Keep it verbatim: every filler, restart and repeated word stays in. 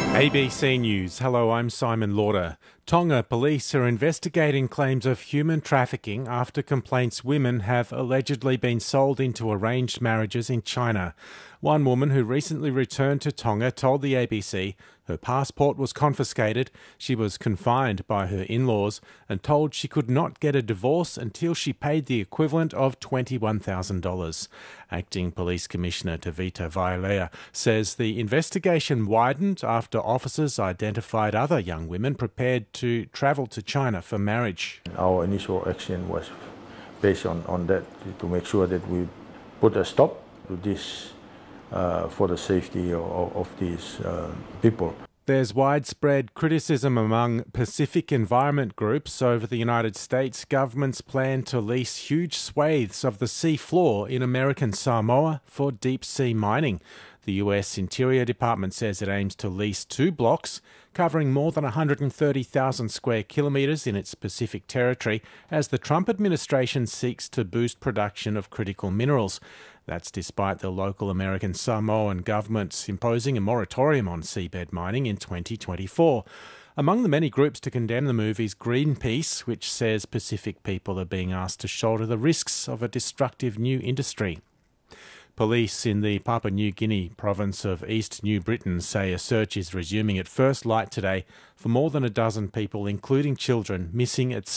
A B C News. Hello, I'm Simon Lauder. Tonga police are investigating claims of human trafficking after complaints women have allegedly been sold into arranged marriages in China. One woman who recently returned to Tonga told the A B C her passport was confiscated, she was confined by her in-laws and told she could not get a divorce until she paid the equivalent of twenty-one thousand dollars. Acting Police Commissioner Tavita Vailea says the investigation widened after officers identified other young women prepared to travel to China for marriage. Our initial action was based on, on that to make sure that we put a stop to this uh, for the safety of, of these uh, people. There's widespread criticism among Pacific environment groups over the United States government's plan to lease huge swathes of the sea floor in American Samoa for deep-sea mining. The U S Interior Department says it aims to lease two blocks covering more than one hundred thirty thousand square kilometres in its Pacific territory as the Trump administration seeks to boost production of critical minerals. That's despite the local American Samoan government imposing a moratorium on seabed mining in twenty twenty-four. Among the many groups to condemn the move is Greenpeace, which says Pacific people are being asked to shoulder the risks of a destructive new industry. Police in the Papua New Guinea province of East New Britain say a search is resuming at first light today for more than a dozen people, including children, missing at